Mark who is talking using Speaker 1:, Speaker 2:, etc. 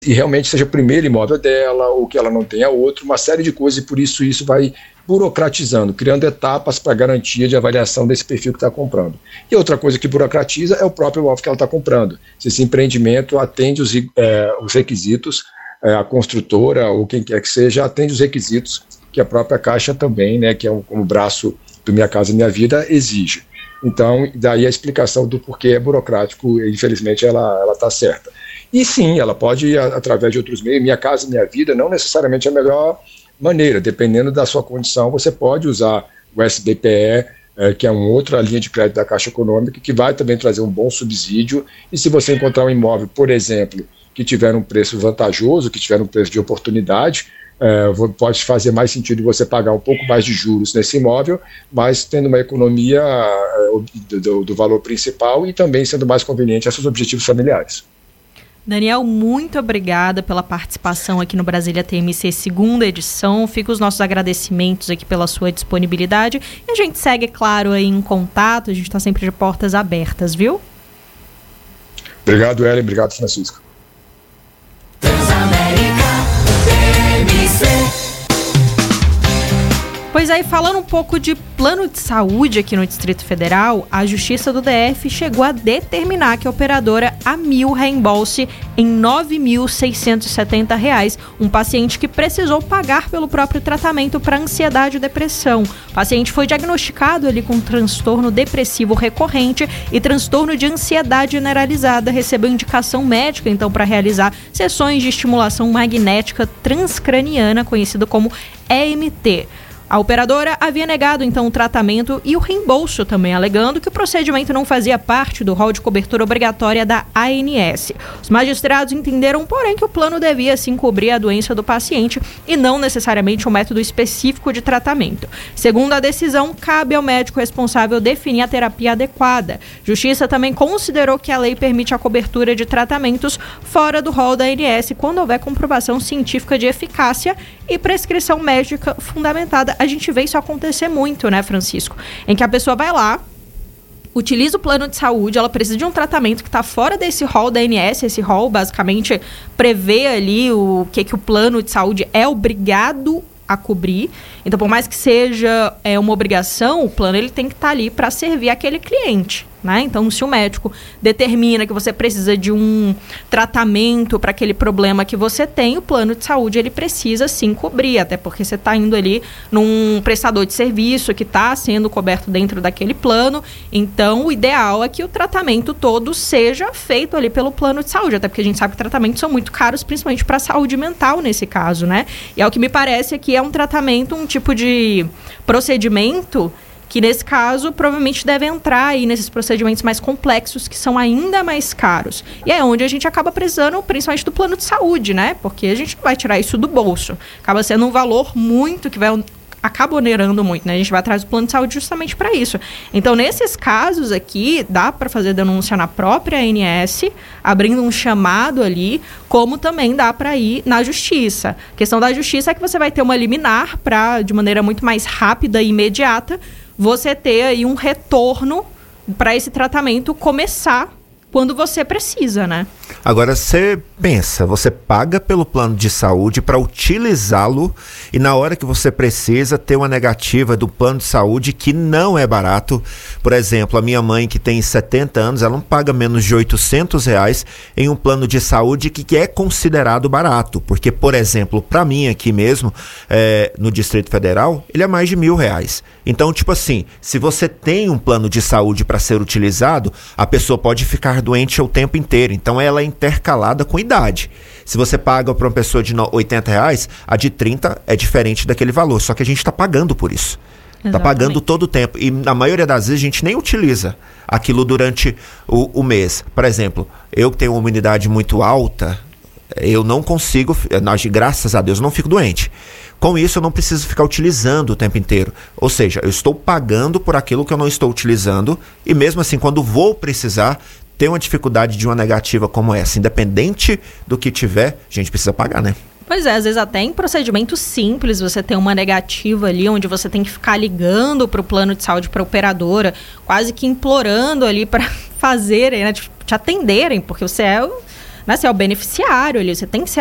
Speaker 1: e realmente seja o primeiro imóvel dela, ou que ela não tenha outro, uma série de coisas, e por isso vai burocratizando, criando etapas para garantia de avaliação desse perfil que está comprando. E outra coisa que burocratiza é o próprio imóvel que ela está comprando. Se esse empreendimento atende os requisitos, a construtora ou quem quer que seja, atende os requisitos que a própria Caixa também, né, que é um braço do Minha Casa Minha Vida, exige. Então, daí a explicação do porquê é burocrático, e infelizmente ela está certa. E sim, ela pode, através de outros meios, Minha Casa Minha Vida não necessariamente é a melhor maneira, dependendo da sua condição, você pode usar o SBPE, que é uma outra linha de crédito da Caixa Econômica, que vai também trazer um bom subsídio, e se você encontrar um imóvel, por exemplo, que tiver um preço vantajoso, que tiver um preço de oportunidade, pode fazer mais sentido você pagar um pouco mais de juros nesse imóvel, mas tendo uma economia do valor principal e também sendo mais conveniente a seus objetivos familiares.
Speaker 2: Daniel, muito obrigada pela participação aqui no Brasília TMC segunda edição. Fica os nossos agradecimentos aqui pela sua disponibilidade. E a gente segue, claro, aí em contato. A gente está sempre de portas abertas, viu?
Speaker 1: Obrigado, Ellen. Obrigado, Francisco.
Speaker 2: Pois aí, falando um pouco de plano de saúde aqui no Distrito Federal, a Justiça do DF chegou a determinar que a operadora Amil reembolse em R$ 9.670 um paciente que precisou pagar pelo próprio tratamento para ansiedade e depressão. O paciente foi diagnosticado ali com transtorno depressivo recorrente e transtorno de ansiedade generalizada, recebeu indicação médica então para realizar sessões de estimulação magnética transcraniana, conhecido como EMT. A operadora havia negado, então, o tratamento e o reembolso também, alegando que o procedimento não fazia parte do rol de cobertura obrigatória da ANS. Os magistrados entenderam, porém, que o plano devia, sim, cobrir a doença do paciente e não necessariamente um método específico de tratamento. Segundo a decisão, cabe ao médico responsável definir a terapia adequada. Justiça também considerou que a lei permite a cobertura de tratamentos fora do rol da ANS quando houver comprovação científica de eficácia e prescrição médica fundamentada. A gente vê isso acontecer muito, né, Francisco? Em que a pessoa vai lá, utiliza o plano de saúde, ela precisa de um tratamento que está fora desse rol da ANS. Esse rol basicamente prevê ali o que o plano de saúde é obrigado a cobrir. Então, por mais que seja uma obrigação, o plano ele tem que estar ali para servir aquele cliente, né? Então, se o médico determina que você precisa de um tratamento para aquele problema que você tem, o plano de saúde ele precisa sim cobrir, até porque você está indo ali num prestador de serviço que está sendo coberto dentro daquele plano. Então, o ideal é que o tratamento todo seja feito ali pelo plano de saúde, até porque a gente sabe que tratamentos são muito caros, principalmente para a saúde mental nesse caso, né? E é o que me parece que é um tratamento, um tipo de procedimento que nesse caso provavelmente deve entrar aí nesses procedimentos mais complexos que são ainda mais caros. E é onde a gente acaba precisando principalmente do plano de saúde, né? Porque a gente não vai tirar isso do bolso. Acaba sendo um valor muito que acaba onerando muito, né? A gente vai atrás do plano de saúde justamente para isso. Então, nesses casos aqui, dá para fazer denúncia na própria ANS, abrindo um chamado ali, como também dá para ir na justiça. A questão da justiça é que você vai ter uma liminar para, de maneira muito mais rápida e imediata, você ter aí um retorno para esse tratamento começar quando você precisa, né?
Speaker 3: Agora, você pensa, você paga pelo plano de saúde para utilizá-lo e na hora que você precisa ter uma negativa do plano de saúde que não é barato. Por exemplo, a minha mãe que tem 70 anos, ela não paga menos de R$800 em um plano de saúde que é considerado barato. Porque, por exemplo, para mim aqui mesmo, no Distrito Federal, ele é mais de R$1.000. Então, tipo assim, se você tem um plano de saúde para ser utilizado, a pessoa pode ficar doente o tempo inteiro. Então, ela é intercalada com idade. Se você paga para uma pessoa de R$80, a de 30 é diferente daquele valor. Só que a gente está pagando por isso. Está pagando todo o tempo. E na maioria das vezes a gente nem utiliza aquilo durante o mês. Por exemplo, eu que tenho uma imunidade muito alta, eu não consigo, graças a Deus, eu não fico doente. Com isso, eu não preciso ficar utilizando o tempo inteiro. Ou seja, eu estou pagando por aquilo que eu não estou utilizando e mesmo assim, quando vou precisar, ter uma dificuldade de uma negativa como essa. Independente do que tiver, a gente precisa pagar, né?
Speaker 2: Pois é, às vezes até em procedimentos simples você tem uma negativa ali, onde você tem que ficar ligando para o plano de saúde, para a operadora, quase que implorando ali para fazerem, né, te atenderem, porque você é né? Você é o beneficiário ali, você tem que ser